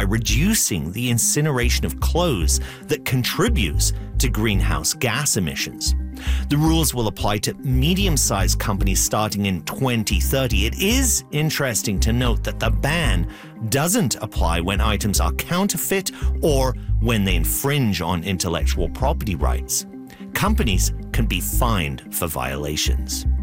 by reducing the incineration of clothes that contributes to greenhouse gas emissions. The rules will apply to medium-sized companies starting in 2030. It is interesting to note that the ban doesn't apply when items are counterfeit or when they infringe on intellectual property rights. Companies can be fined for violations.